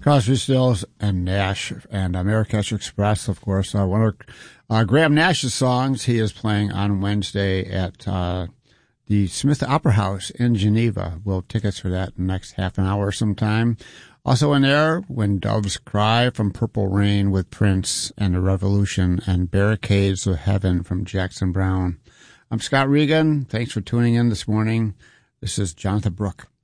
Crosby, Stills, and Nash, and Marrakesh Express, of course. One of Graham Nash's songs he is playing on Wednesday at the Smith Opera House in Geneva. We'll have tickets for that in the next half an hour sometime. Also in there, When Doves Cry from Purple Rain with Prince and the Revolution, and Barricades of Heaven from Jackson Browne. I'm Scott Regan. Thanks for tuning in this morning. This is Jonathan Brooke.